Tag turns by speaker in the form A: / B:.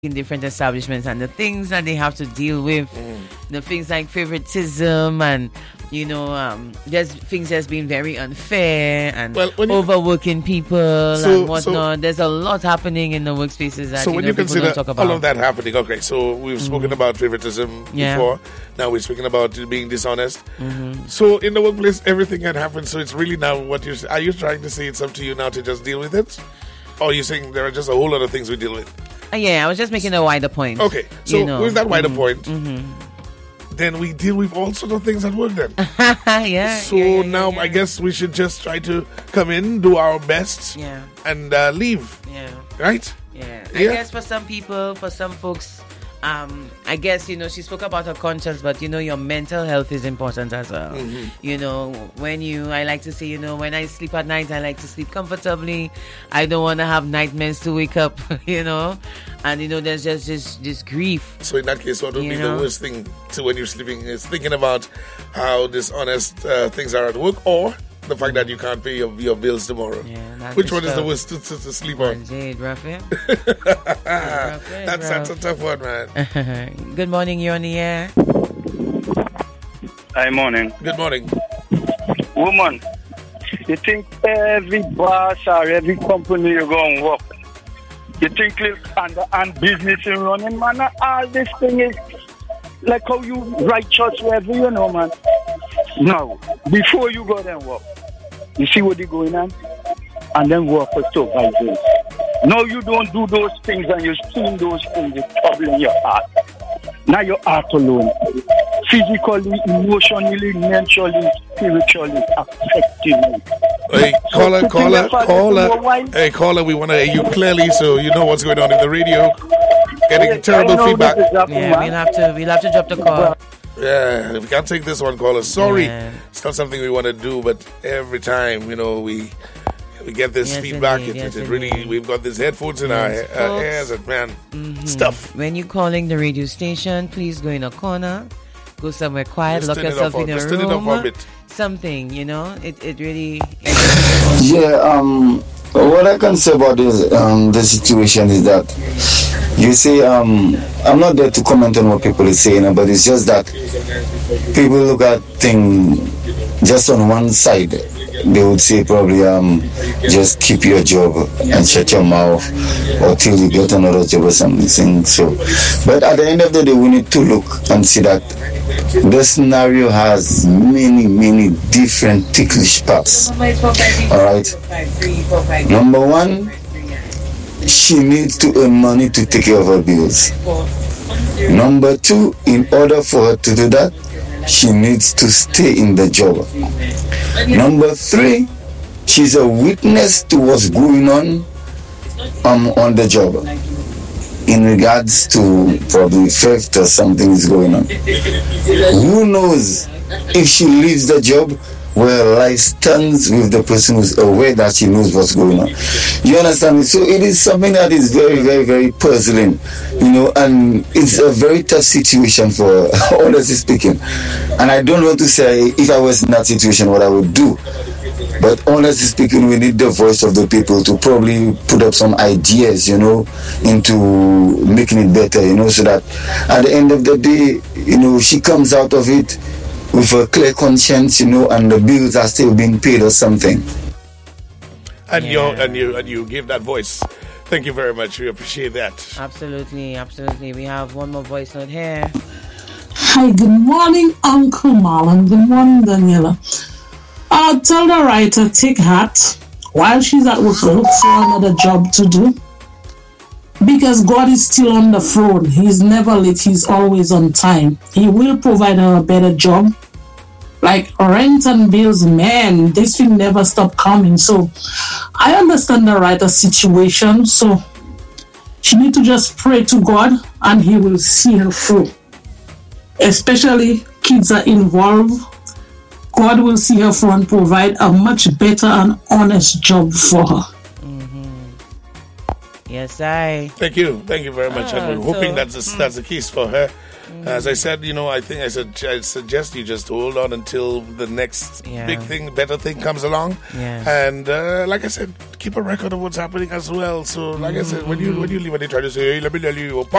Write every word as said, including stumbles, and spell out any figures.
A: in different establishments and the things that they have to deal with, mm. the things like favoritism and, you know, um, there's things that's been very unfair and well, overworking people so, and whatnot. So, there's a lot happening in the workspaces that
B: so
A: you
B: when
A: know,
B: you
A: people
B: consider
A: don't talk about.
B: all of that happening, okay, so we've mm-hmm. spoken about favoritism yeah. before. Now we're speaking about being dishonest. Mm-hmm. So in the workplace, everything had happened. So it's really now what you are you trying to say it's up to you now to just deal with it? Or are you saying there are just a whole lot of things we deal with?
A: Uh, yeah, I was just making a wider point.
B: Okay, so
A: you know.
B: with that wider
A: mm-hmm.
B: point,
A: mm-hmm.
B: then we deal with all sorts of things at work then.
A: yeah.
B: So
A: yeah, yeah,
B: now
A: yeah.
B: I guess we should just try to come in, do our best,
A: yeah.
B: and uh, leave.
A: Yeah.
B: Right?
A: Yeah. I yeah. guess for some people, for some folks, um, I guess, you know, she spoke about her conscience, but, you know, your mental health is important as well. Mm-hmm. You know, when you, I like to say, you know, when I sleep at night, I like to sleep comfortably. I don't want to have nightmares to wake up, you know. And, you know, there's just this, this grief.
B: So in that case, what would be know? the worst thing to when you're sleeping is thinking about how dishonest uh, things are at work, or the fact that you can't pay your, your bills tomorrow.
A: Yeah,
B: Which one tough. is the worst to, to, to sleep on?
A: Indeed, rough, yeah.
B: that's, that's a tough one, man.
A: Good morning, you're on the air.
C: Hi, morning.
B: Good morning.
C: Woman, you think every boss or every company you go and work, you think and, and business is running, man, all this thing is like how you write church wherever you know, man. No, before you go there and work, you see what they're going on, and then work for supervisors. No, you don't do those things, and you're seeing those things with trouble in your heart. Now your heart alone, physically, emotionally, mentally, spiritually affecting you.
B: Hey, caller,
C: so
B: caller, caller. Hey, caller, we want to hear you clearly so you know what's going on in the radio. Getting yes, terrible feedback.
A: Yeah, we'll have to, we'll have to drop the call.
B: Yeah, we can't take this one, caller. Sorry, yeah. It's not something we want to do, but every time, you know, we we get this yes, feedback. Indeed, it, yes, it, it really, we've got these headphones in yes, our uh, ears, and man, mm-hmm. stuff.
A: When you're calling the radio station, please go in a corner, go somewhere quiet, lock yourself in a
B: just
A: room,
B: a bit.
A: something, you know. It it really.
D: Yeah. Um. What I can say about this, um, the situation is that you see, um, I'm not there to comment on what people are saying, but it's just that people look at things just on one side. They would say probably um, just keep your job and shut your mouth until you get another job or something. So, but at the end of the day, we need to look and see that the scenario has many, many different ticklish parts. Alright. Number one, she needs to earn money to take care of her bills. Number two, in order for her to do that, she needs to stay in the job. Number three, she's a witness to what's going on um, on the job in regards to probably theft or something is going on. Who knows if she leaves the job where life stands with the person who's aware that she knows what's going on. You understand me? So it is something that is very, very, very puzzling, you know, and it's a very tough situation for her, honestly speaking. And I don't want to say if I was in that situation what I would do. But honestly speaking, we need the voice of the people to probably put up some ideas, you know, into making it better, you know, so that at the end of the day, you know, she comes out of it with a clear conscience, you know, and the bills are still being paid or something.
B: And yeah. you and you and you give that voice. Thank you very much. We appreciate that.
A: Absolutely, absolutely. We have one more voice note here.
E: Hi, good morning, Uncle Marlon. Good morning, Daniela. I'll tell the writer take heart while she's at work. Look for another job to do. Because God is still on the throne. He's never late. He's always on time. He will provide her a better job. Like rent and bills, man, this thing never stop coming. So I understand the writer's situation. So she need to just pray to God and He will see her through. Especially kids are involved. God will see her through and provide a much better and honest job for her.
A: Yes, Yes, I.
B: Thank you. Thank you very much.
A: Oh,
B: and we're hoping
A: so,
B: that's, the, that's the case for her. As I said, you know, I think I said I suggest you just hold on until the next
A: Yeah.
B: big thing, better thing comes along.
A: Yeah.
B: And uh, like I said, keep a record of what's happening as well. So, like I said, when you when you leave, when they try to say, hey, let me tell you,